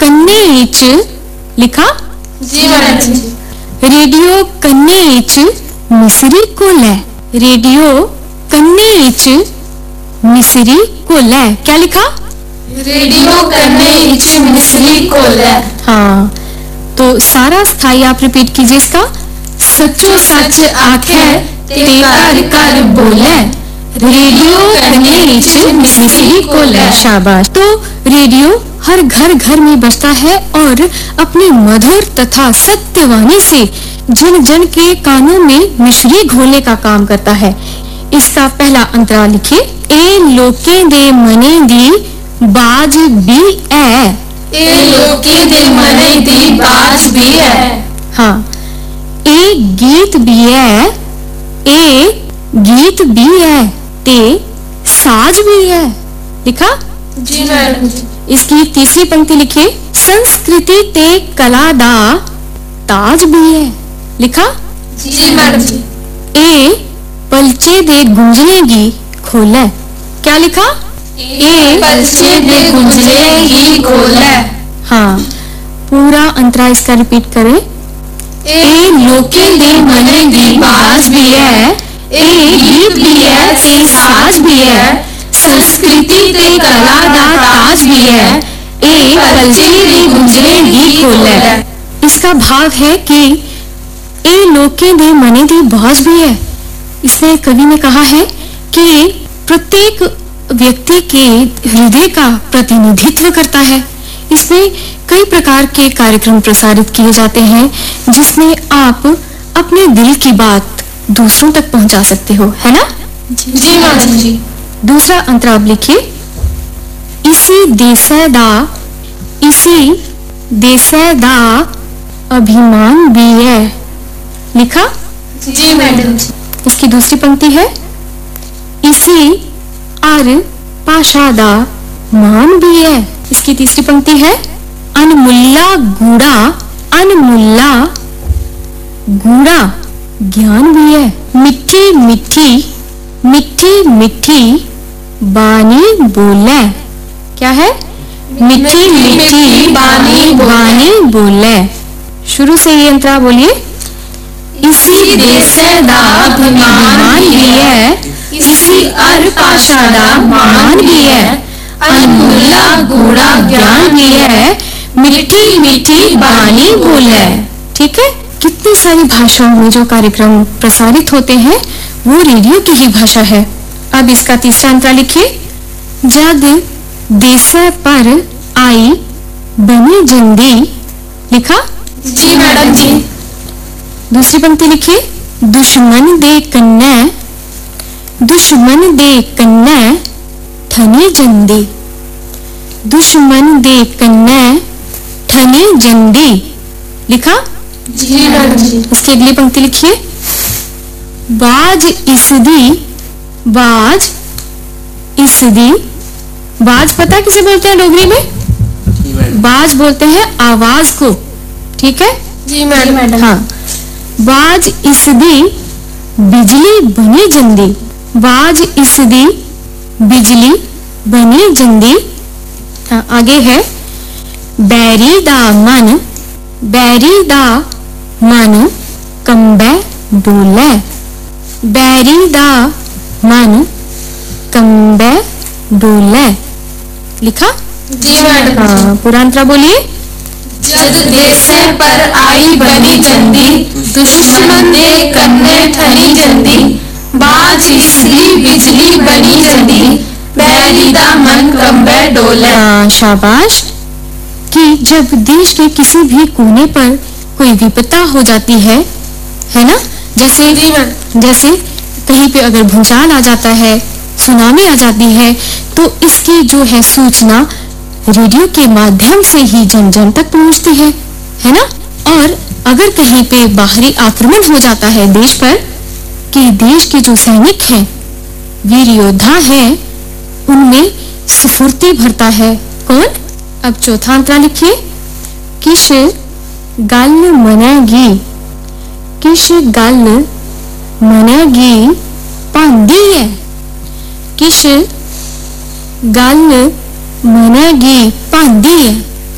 कन्ने इच लिखा। जी मैडम जी। रेडियो कन्ने इच मिसरी कोले। रेडियो कन्ने इच मिसरी कोले। क्या लिखा? रेडियो कन्ने इच मिसरी कोले। हाँ, तो सारा स्थाई आप रिपीट कीजिए इसका। सच्चो सच आखे ते कर कर बोले, रेडियो कन्ने इच मिसरी कोले। शाबाश। तो रेडियो हर घर घर में बजता है और अपनी मधुर तथा सत्यवाणी से जन जन के कानों में मिश्री घोलने का काम करता है। इसका पहला अंतरा लिखिए। ए लोके दे मने दी बाज भी है। ए लोके दे मने दी बाज भी है। हाँ, ए गीत भी है। ए गीत भी है ते साज भी है। लिखा? जी मैडम जी। इसकी तीसरी पंक्ति लिखिए। संस्कृति ते कला दा ताज भी है। लिखा? जी मैडम जी। ए पलचे दे गुंजनेगी खोले। क्या लिखा? ए पलचे दे गुंजनेगी खोले। हाँ, पूरा अंतरा इसका रिपीट करें। ए लोके दे मने दी बाज भी है। ए गीत भी है ते साज भी है। संस्कृति ते कला दा ताज भी है। ए पलचे दे गुंजनेगी खोले। इसका भाव है कि ए लोके दे मने दी बाज भी है। इसमें कवि ने कहा है कि प्रत्येक व्यक्ति के हृदय का प्रतिनिधित्व करता है। इसमें कई प्रकार के कार्यक्रम प्रसारित किए जाते हैं जिसमें आप अपने दिल की बात दूसरों तक पहुंचा सकते हो, है ना? जी मैडम जी। दूसरा अंतरा आप लिखिए। इसी देशे दा अभिमान भी है। लिखा? जी मैडम जी। इसकी दूसरी पंक्ति है। इसी आर पाशा दा मान भी है। इसकी तीसरी पंक्ति है। अनमुल्ला गूढ़ा ज्ञान भी है। मिट्टी मिट्टी बानी बोले। क्या है? मिट्टी मिट्टी बानी बोले। शुरू से ये अंतरा बोलिए। इसी देशे दा अभिमान भी है। इसी अर पाशा दा मान भी है। अनमुल्ला गूढ़ा ज्ञान भी है। मिट्टी मिट्टी बानी बोले। ठीक है? कितनी सारी भाषाओं में जो कार्यक्रम प्रसारित होते हैं वो रेडियो की ही भाषा है। अब इसका तीसरा अंतरा लिखिए। जग देशे पर आई बनी जंदी। लिखा? जी मैडम जी। दूसरी पंक्ति लिखिए। दुश्मन दे कन्ने ठनी जंदी। दुश्मन दे कन्ने ठनी जंदी। लिखा? जी मैडम जी। इसकी अगली पंक्ति लिखिए। बाज इसदी। बाज पता किसे बोलते हैं डोगरी में? बाज बोलते हैं आवाज को। ठीक है? जी मैडम। हाँ, बाज इसदी बिजली बनी जंदी। बाज इसदी बिजली बनी जंदी। हाँ, आगे है। बैरी दा मन कंबे डोले। बैरी दा मन कंबे डोले। लिखा? जी मैडम। हाँ, पूरा अंतरा बोलिए। जग देशे पर आई बनी जंदी, दुश्मन दे कन्ने ठनी जंदी। बाज इसदी बिजली बनी जंदी, बैरी दा मन कंबे डोले। हाँ, शाबाश। कि जब देश के किसी भी कोने पर कोई विपत्ता हो जाती है ना? जैसे कहीं पे अगर भूचाल आ जाता है, सुनामी आ जाती है, तो इसकी जो है सूचना रेडियो के माध्यम से ही जन जन तक पहुंचती है ना? और अगर कहीं पे बाहरी आक्रमण हो जाता है देश पर, कि देश के जो सैनिक हैं, वीर योद्धा हैं, उनमें स्फूर्ति भरता है। कौन? अब चौथा अंतरा लिखिए। किश गल मनेगी पांदी है। किश गल मनेगी पांदी है।